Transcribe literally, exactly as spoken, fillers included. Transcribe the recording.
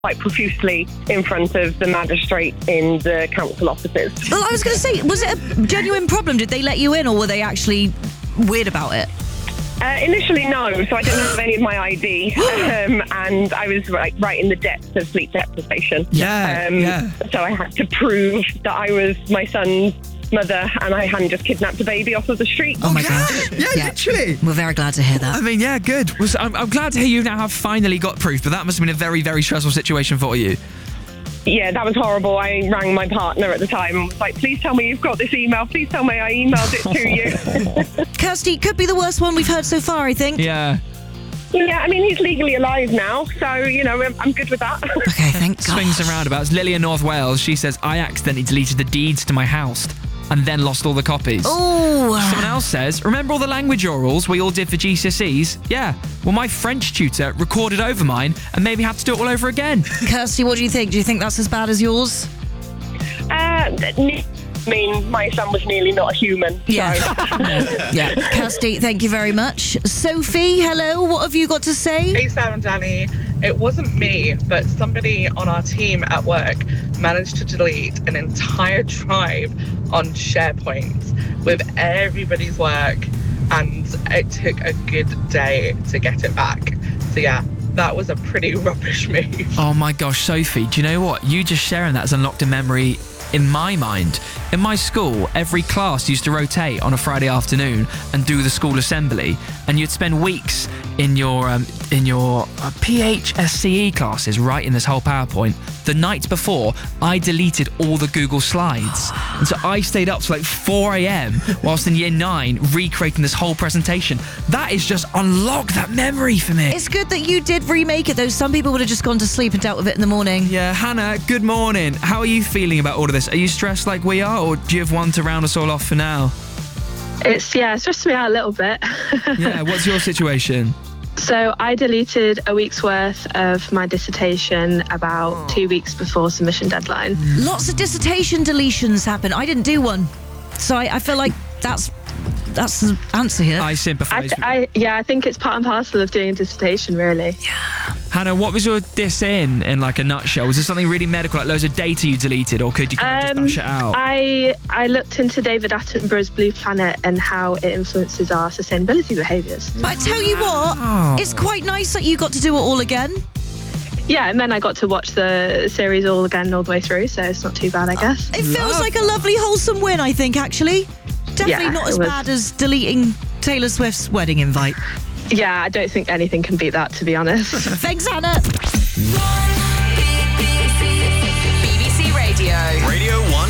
quite profusely in front of the magistrate in the council offices. Well, I was going to say, was it a genuine problem? Did they let you in, or were they actually weird about it? Uh, initially, no. So I didn't have any of my I D, um, and I was right, right in the depths of sleep deprivation. Yeah, um, yeah. So I had to prove that I was my son's mother and I hadn't just kidnapped a baby off of the street. Oh my yeah. gosh. Yeah, Yeah. literally. We're very glad to hear that. I mean, yeah, good. Well, so I'm, I'm glad to hear you now have finally got proof, but that must have been a very, very stressful situation for you. Yeah, that was horrible. I rang my partner at the time and was like, please tell me you've got this email. Please tell me I emailed it to you. Kirsty, could be the worst one we've heard so far, I think. Yeah. Yeah, I mean, he's legally alive now, so, you know, I'm, I'm good with that. Okay, thank God. Swings and roundabouts. Lily in North Wales, she says, I accidentally deleted the deeds to my house and then lost all the copies. Oh. Someone else says, remember all the language orals we all did for G C S Es? Yeah. Well, my French tutor recorded over mine and made me have to do it all over again. Kirsty, what do you think? Do you think that's as bad as yours? Uh, I mean, my son was nearly not a human. So. Yeah. yeah. Kirsty, thank you very much. Sophie, hello. What have you got to say? Hey, Sam and Danny. It wasn't me, but somebody on our team at work managed to delete an entire tribe on SharePoint with everybody's work, and it took a good day to get it back. So yeah, that was a pretty rubbish move. Oh my gosh, Sophie, do you know what? You just sharing that has unlocked a memory in my mind. In my school, every class used to rotate on a Friday afternoon and do the school assembly, and you'd spend weeks in your um, in your uh, P H S C E classes writing this whole PowerPoint. The night before, I deleted all the Google Slides, and so I stayed up till like four a.m. whilst in year nine recreating this whole presentation. That is just unlocked that memory for me. It's good that you did remake it, though. Some people would have just gone to sleep and dealt with it in the morning. Yeah, Hannah, good morning. How are you feeling about all of this? Are you stressed like we are, or do you have one to round us all off for now? It's, yeah, it's stressed me out a little bit. Yeah, what's your situation? So I deleted a week's worth of my dissertation about Oh. two weeks before submission deadline. Lots of dissertation deletions happen. I didn't do one. So I, I feel like that's that's the answer here. I I, sympathise with I, yeah, I think it's part and parcel of doing a dissertation, really. Hannah, what was your diss in, in like a nutshell? Was there something really medical, like loads of data you deleted, or could you kind of Um, just dash it out? I I looked into David Attenborough's Blue Planet and how it influences our sustainability behaviours. But I tell you what, Wow. it's quite nice that you got to do it all again. Yeah, and then I got to watch the series all again all the way through, so it's not too bad, I guess. It feels like a lovely, wholesome win, I think, actually. Definitely Yeah, not it as was. bad as deleting Taylor Swift's wedding invite. Yeah, I don't think anything can beat that, to be honest. Thanks, Hannah. One